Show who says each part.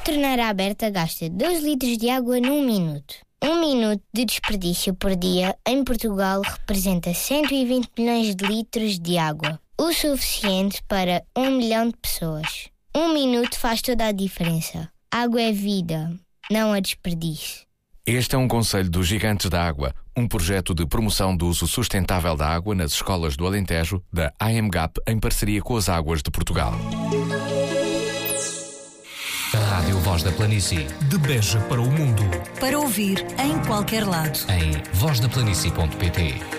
Speaker 1: torneira aberta gasta 2 litros de água num minuto. 1 minuto de desperdício por dia em Portugal representa 120 milhões de litros de água, o suficiente para 1 milhão de pessoas. 1 minuto faz toda a diferença. Água é vida, não a desperdício.
Speaker 2: Este é um conselho dos Gigantes da Água, um projeto de promoção do uso sustentável da água nas escolas do Alentejo, da AMGAP, em parceria com as Águas de Portugal.
Speaker 3: A Rádio Voz da Planície.
Speaker 4: De Beja para o mundo.
Speaker 5: Para ouvir em qualquer lado.
Speaker 3: Em vozdaplanície.pt.